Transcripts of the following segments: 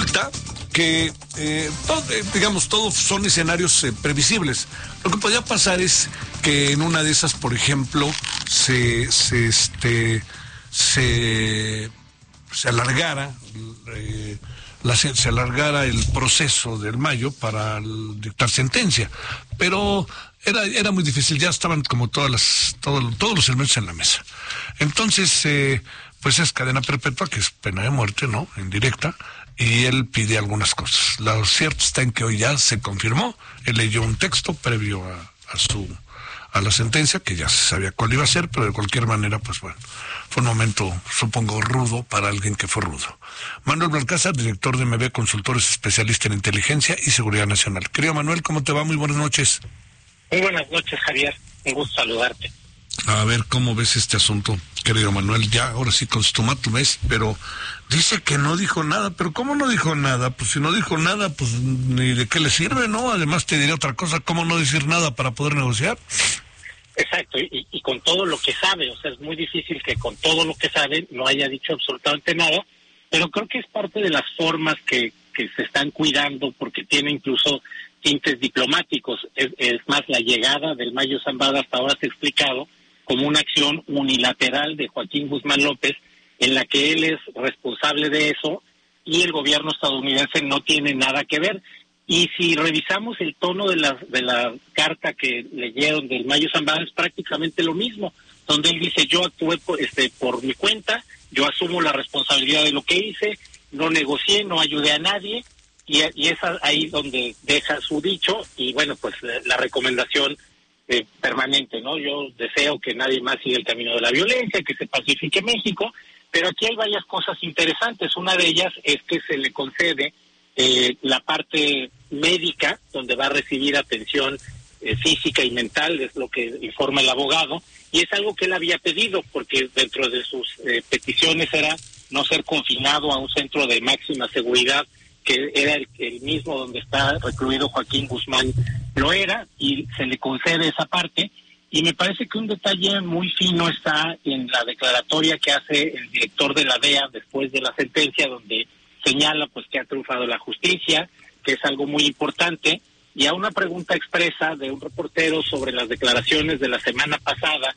resulta que, digamos, todos son escenarios previsibles. Lo que podía pasar es que en una de esas, por ejemplo, se alargara se alargara el proceso del Mayo para dictar sentencia, pero era muy difícil, ya estaban como todos los elementos en la mesa. Entonces, pues es cadena perpetua, que es pena de muerte, ¿no?, indirecta, y él pide algunas cosas. Lo cierto está en que hoy ya se confirmó, él leyó un texto previo a la sentencia, que ya se sabía cuál iba a ser, pero de cualquier manera, pues bueno, fue un momento, supongo, rudo para alguien que fue rudo. Manuel Balcázar, director de MB Consultores, especialista en inteligencia y seguridad nacional. Querido Manuel, ¿cómo te va? Muy buenas noches. Muy buenas noches, Javier. Un gusto saludarte. A ver, ¿cómo ves este asunto, querido Manuel? Ya, ahora sí, con tu mes, pero dice que no dijo nada. ¿Pero cómo no dijo nada? Pues si no dijo nada, pues ni de qué le sirve, ¿no? Además te diré otra cosa, ¿cómo no decir nada para poder negociar? Exacto, y con todo lo que sabe, o sea, es muy difícil que con todo lo que sabe no haya dicho absolutamente nada, pero creo que es parte de las formas que se están cuidando, porque tiene incluso tintes diplomáticos. Es más, la llegada del Mayo Zambada hasta ahora se ha explicado como una acción unilateral de Joaquín Guzmán López, en la que él es responsable de eso y el gobierno estadounidense no tiene nada que ver. Y si revisamos el tono de la carta que leyeron del Mayo Zambada, es prácticamente lo mismo, donde él dice: yo actué por mi cuenta, yo asumo la responsabilidad de lo que hice, no negocié, no ayudé a nadie, y es ahí donde deja su dicho. Y bueno, pues la recomendación permanente, ¿no? Yo deseo que nadie más siga el camino de la violencia, que se pacifique México, pero aquí hay varias cosas interesantes. Una de ellas es que se le concede la parte médica, donde va a recibir atención física y mental, es lo que informa el abogado, y es algo que él había pedido, porque dentro de sus peticiones era no ser confinado a un centro de máxima seguridad, que era el mismo donde está recluido Joaquín Guzmán lo era, y se le concede esa parte. Y me parece que un detalle muy fino está en la declaratoria que hace el director de la DEA después de la sentencia, donde señala pues que ha triunfado la justicia, que es algo muy importante. Y a una pregunta expresa de un reportero sobre las declaraciones de la semana pasada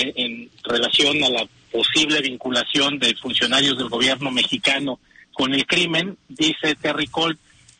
en relación a la posible vinculación de funcionarios del gobierno mexicano con el crimen, dice Terry Colt: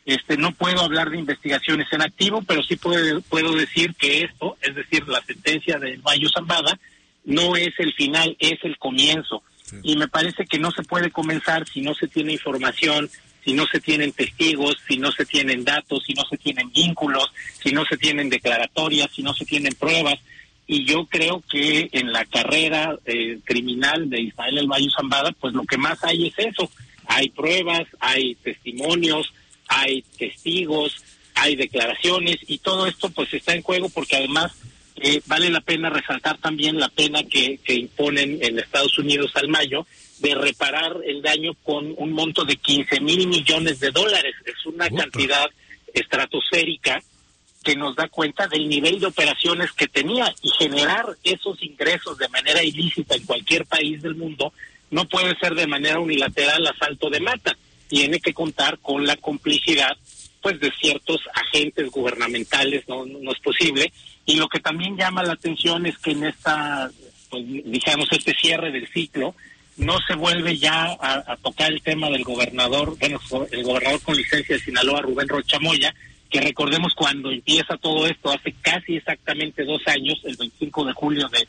no puedo hablar de investigaciones en activo, pero sí puedo decir que esto, es decir, la sentencia de Mayo Zambada, no es el final, es el comienzo. Sí. Y me parece que no se puede comenzar si no se tiene información, si no se tienen testigos, si no se tienen datos, si no se tienen vínculos, si no se tienen declaratorias, si no se tienen pruebas. Y yo creo que en la carrera criminal de Ismael El Mayo Zambada, pues lo que más hay es eso. Hay pruebas, hay testimonios, hay testigos, hay declaraciones, y todo esto pues está en juego, porque además vale la pena resaltar también la pena que imponen en Estados Unidos al Mayo de reparar el daño con un monto de $15,000 millones. Es una cantidad estratosférica que nos da cuenta del nivel de operaciones que tenía, y generar esos ingresos de manera ilícita en cualquier país del mundo no puede ser de manera unilateral asalto de mata. Tiene que contar con la complicidad pues de ciertos agentes gubernamentales, no es posible. Y lo que también llama la atención es que en esta, pues, digamos, este cierre del ciclo, no se vuelve ya a tocar el tema del gobernador, bueno, el gobernador con licencia de Sinaloa, Rubén Rocha Moya, que recordemos cuando empieza todo esto, hace casi exactamente 2 años, el 25 de julio de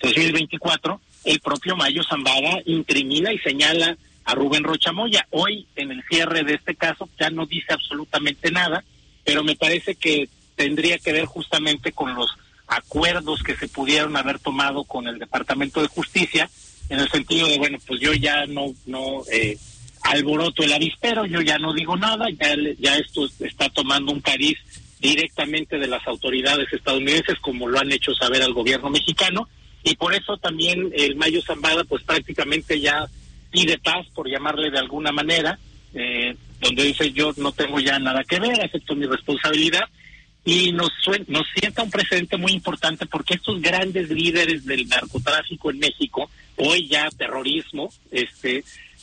2024, el propio Mayo Zambada incrimina y señala a Rubén Rocha Moya. Hoy, en el cierre de este caso, ya no dice absolutamente nada, pero me parece que tendría que ver justamente con los acuerdos que se pudieron haber tomado con el Departamento de Justicia, en el sentido de, bueno, pues yo ya no alboroto el avispero, yo ya no digo nada, ya esto está tomando un cariz directamente de las autoridades estadounidenses, como lo han hecho saber al gobierno mexicano, y por eso también el Mayo Zambada pues prácticamente ya pide paz, por llamarle de alguna manera, donde dice: yo no tengo ya nada que ver, acepto mi responsabilidad. Y nos sienta un precedente muy importante, porque estos grandes líderes del narcotráfico en México, hoy ya terrorismo,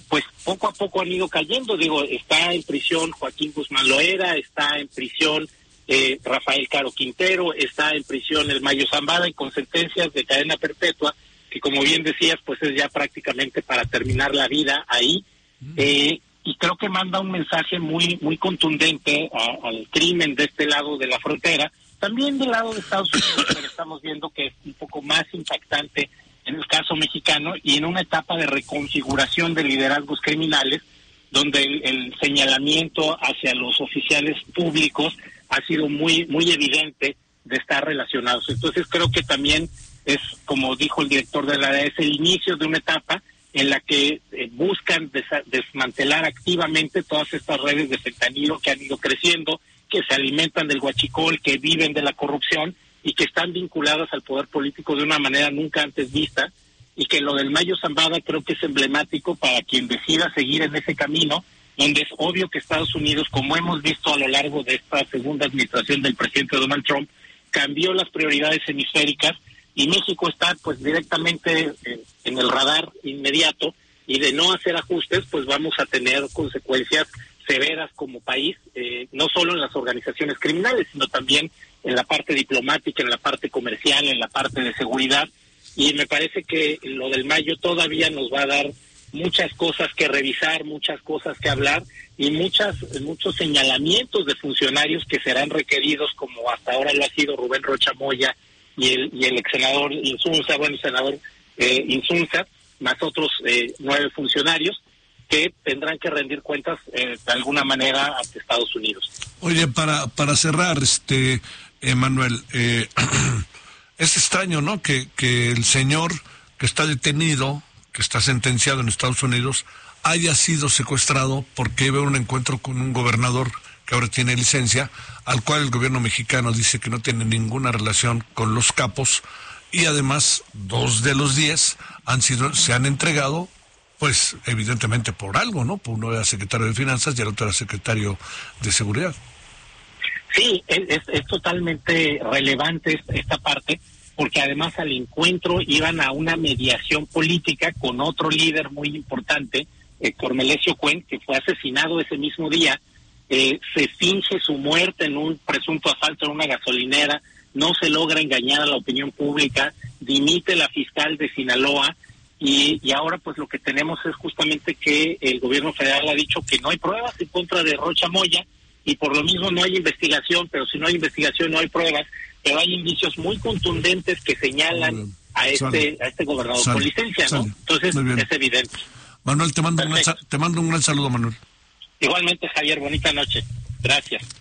pues poco a poco han ido cayendo. Digo, está en prisión Joaquín Guzmán Loera, está en prisión Rafael Caro Quintero, está en prisión el Mayo Zambada, y con sentencias de cadena perpetua, que como bien decías, pues es ya prácticamente para terminar la vida ahí. Y creo que manda un mensaje muy contundente al crimen de este lado de la frontera, también del lado de Estados Unidos, pero estamos viendo que es un poco más impactante en el caso mexicano, y en una etapa de reconfiguración de liderazgos criminales, donde el señalamiento hacia los oficiales públicos ha sido muy evidente de estar relacionados. Entonces creo que también es, como dijo el director de la DEA, es el inicio de una etapa en la que buscan desmantelar activamente todas estas redes de fentanilo que han ido creciendo, que se alimentan del huachicol, que viven de la corrupción y que están vinculadas al poder político de una manera nunca antes vista, y que lo del Mayo Zambada creo que es emblemático para quien decida seguir en ese camino, donde es obvio que Estados Unidos, como hemos visto a lo largo de esta segunda administración del presidente Donald Trump, cambió las prioridades hemisféricas, y México está pues directamente en el radar inmediato, y de no hacer ajustes pues vamos a tener consecuencias severas como país, no solo en las organizaciones criminales, sino también en la parte diplomática, en la parte comercial, en la parte de seguridad. Y me parece que lo del Mayo todavía nos va a dar muchas cosas que revisar, muchas cosas que hablar, y muchos señalamientos de funcionarios que serán requeridos, como hasta ahora lo ha sido Rubén Rocha Moya y el ex senador Insunza, Insunza, más otros 9 funcionarios que tendrán que rendir cuentas de alguna manera ante Estados Unidos. Oye, para cerrar, Manuel, es extraño, ¿no?, que el señor que está detenido, que está sentenciado en Estados Unidos, haya sido secuestrado porque iba a un encuentro con un gobernador que ahora tiene licencia, al cual el gobierno mexicano dice que no tiene ninguna relación con los capos, y además 2 de los 10 se han entregado, pues evidentemente por algo, ¿no? Uno era secretario de Finanzas y el otro era secretario de Seguridad. Sí, es totalmente relevante esta parte, porque además al encuentro iban a una mediación política con otro líder muy importante, Cormelesio Cuen, que fue asesinado ese mismo día. Se finge su muerte en un presunto asalto en una gasolinera, no se logra engañar a la opinión pública, dimite la fiscal de Sinaloa, y ahora pues lo que tenemos es justamente que el gobierno federal ha dicho que no hay pruebas en contra de Rocha Moya, y por lo mismo no hay investigación, pero si no hay investigación no hay pruebas, pero hay indicios muy contundentes que señalan a este gobernador con licencia, ¿no? Entonces es evidente. Manuel, te mando un gran saludo, Manuel. Igualmente, Javier, bonita noche. Gracias.